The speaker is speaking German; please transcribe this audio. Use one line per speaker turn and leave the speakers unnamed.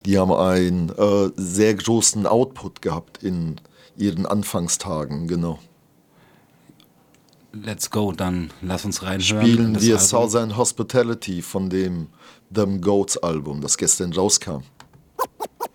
Die haben einen sehr großen Output gehabt in ihren Anfangstagen, genau.
Let's go, dann lass uns reinhören in
Spielen
das
wir
Album.
Southern Hospitality von dem Them Goats Album, das gestern rauskam.